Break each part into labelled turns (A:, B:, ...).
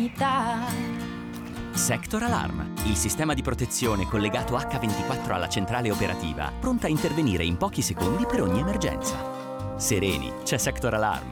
A: unità.
B: Sector Alarm, il sistema di protezione collegato H24 alla centrale operativa, pronta a intervenire in pochi secondi per ogni emergenza. Sereni, c'è Sector Alarm.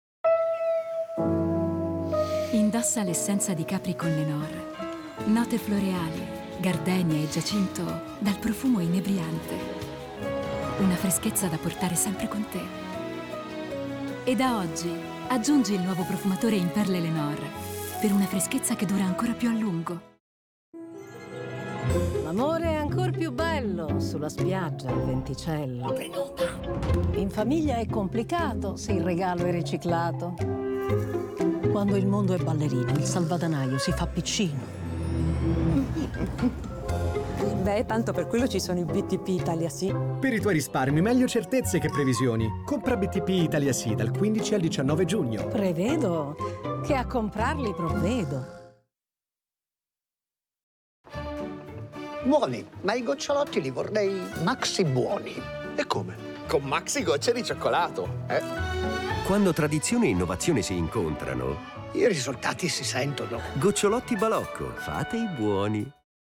C: Indossa l'essenza di Capri con Lenor. Note floreali, gardenia e giacinto dal profumo inebriante. Una freschezza da portare sempre con te. E da oggi aggiungi il nuovo profumatore in perle Lenor per una freschezza che dura ancora più a lungo.
D: L'amore è ancora più bello sulla spiaggia al venticello. In famiglia è complicato se il regalo è riciclato. Quando il mondo è ballerino, il salvadanaio si fa piccino.
E: Beh, tanto per quello ci sono i BTP Italia Sì.
F: Per i tuoi risparmi, meglio certezze che previsioni. Compra BTP Italia Sì dal 15 al 19 giugno.
D: Prevedo che a comprarli provvedo.
G: Buoni, ma i gocciolotti li vorrei maxi buoni.
H: E come? Con maxi gocce di cioccolato, eh?
I: Quando tradizione e innovazione si incontrano,
G: I risultati si sentono.
I: Gocciolotti Balocco, fate i buoni.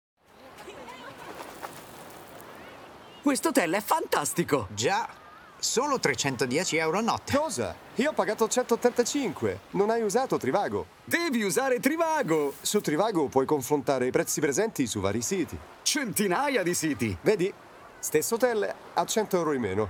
J: Quest'hotel è fantastico!
K: Già, solo 310 euro a notte.
L: Cosa? Io ho pagato 185. Non hai usato Trivago.
J: Devi usare Trivago!
L: Su Trivago puoi confrontare i prezzi presenti su vari siti.
J: Centinaia di siti!
L: Vedi? Stesso hotel a 100 euro in meno.